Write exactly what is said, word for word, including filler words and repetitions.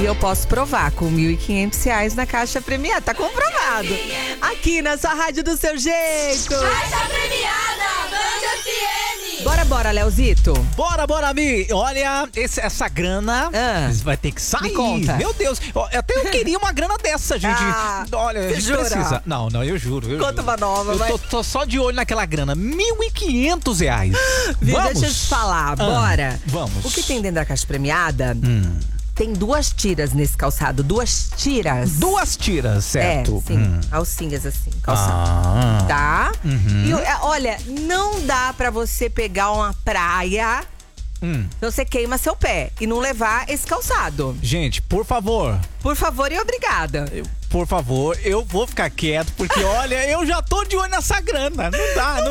E eu posso provar, com mil e quinhentos reais na caixa premiada. Tá comprovado. Aqui na sua rádio do seu jeito. Caixa premiada, Band F M. Bora, bora, Leozito. Bora, bora, Mi. Olha, esse- essa grana Ah. vai ter que sair. Me conta. Meu Deus, ó, até eu queria uma grana dessa, gente. Ah, Olha, a você gente jura? precisa. Não, não, eu juro. Eu Conta juro. uma nova, Eu vai. tô, tô só de olho naquela grana. Mil e quinhentos reais. Viu, Vamos? deixa eu te falar, bora. Vamos. O que tem dentro da caixa premiada? Hum. Tem duas tiras nesse calçado. Duas tiras. Duas tiras, certo? É, sim. Hum. Calcinhas assim, calçado. Ah. Tá? Uhum. E é, olha, não dá pra você pegar uma praia, Hum. então você queima seu pé e não levar esse calçado. Gente, por favor, Por favor e obrigada. eu- por favor, eu vou ficar quieto, porque olha, eu já tô de olho nessa grana. Não dá, não